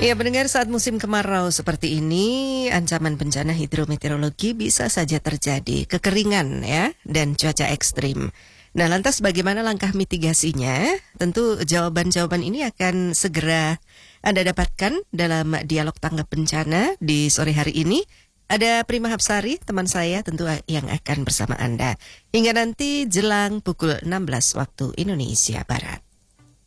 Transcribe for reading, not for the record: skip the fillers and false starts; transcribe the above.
Ya, pendengar, saat musim kemarau seperti ini, ancaman bencana hidrometeorologi bisa saja terjadi, kekeringan ya, dan cuaca ekstrim. Nah, lantas bagaimana langkah mitigasinya? Tentu jawaban-jawaban ini akan segera Anda dapatkan dalam dialog tanggap bencana di sore hari ini. Ada Prima Hapsari, teman saya tentu yang akan bersama Anda hingga nanti jelang pukul 16 waktu Indonesia Barat.